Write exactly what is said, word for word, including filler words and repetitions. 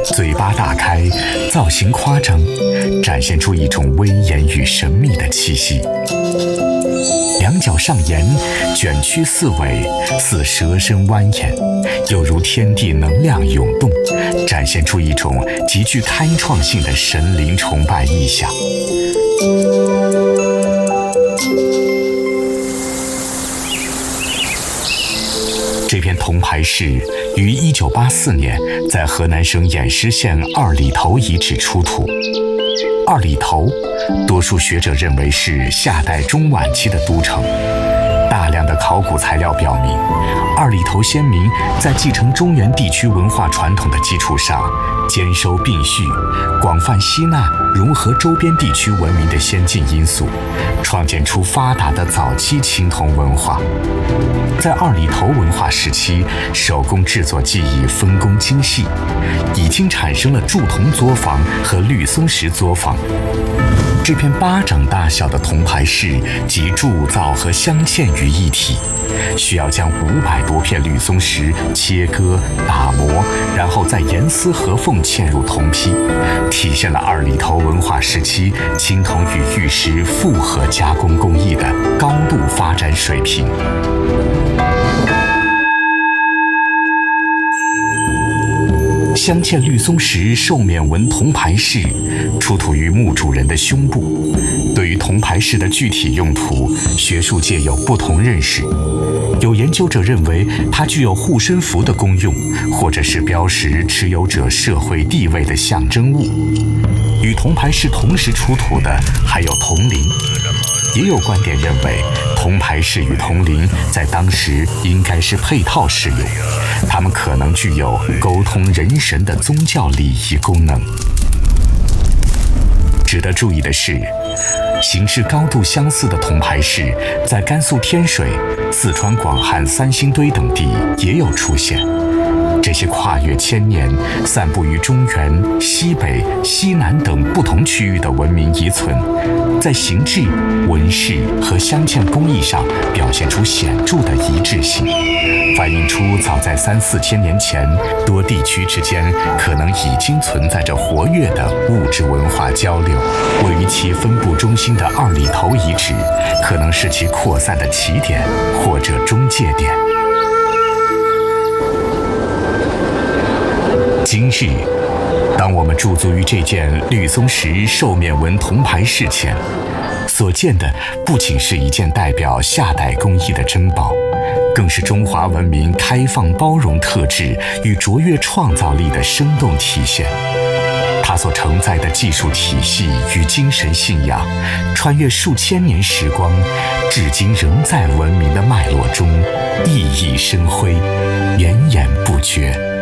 嘴巴大开，造型夸张，展现出一种威严与神秘的气息。两脚上沿，卷曲四尾，似蛇身蜿蜒，又如天地能量涌动，展现出一种极具开创性的神灵崇拜意象。这片铜牌饰于一九八四年在河南省偃师县二里头遗址出土。二里头，多数学者认为是夏代中晚期的都城。大量的考古材料表明，二里头先民在继承中原地区文化传统的基础上，兼收并蓄，广泛吸纳融合周边地区文明的先进因素，创建出发达的早期青铜文化。在二里头文化时期，手工制作技艺分工精细，已经产生了铸铜作坊和绿松石作坊。这片巴掌大小的铜牌饰集铸造和镶嵌于一体，需要将五百多片绿松石切割、打磨，然后再严丝合缝嵌入铜坯，体现了二里头文化时期青铜与玉石复合加工工艺的高度发展水平。镶嵌绿松石兽面纹铜牌饰出土于墓主人的胸部。对于铜牌饰的具体用途，学术界有不同认识。有研究者认为它具有护身符的功用，或者是标识持有者社会地位的象征物。与铜牌饰同时出土的还有铜铃。也有观点认为，铜牌饰与铜铃在当时应该是配套使用，它们可能具有沟通人神的宗教礼仪功能。值得注意的是，形式高度相似的铜牌饰在甘肃天水、四川广汉三星堆等地也有出现。这些跨越千年、散布于中原、西北、西南等不同区域的文明遗存，在形制、纹饰和镶嵌工艺上表现出显著的一致性，反映出早在三四千年前，多地区之间可能已经存在着活跃的物质文化交流。位于其分布中心的二里头遗址，可能是其扩散的起点或者中介点。今日，当我们驻足于这件绿松石兽面纹铜牌饰前，所见的不仅是一件代表夏代工艺的珍宝，更是中华文明开放包容特质与卓越创造力的生动体现。它所承载的技术体系与精神信仰，穿越数千年时光，至今仍在文明的脉络中熠熠生辉，源源不绝。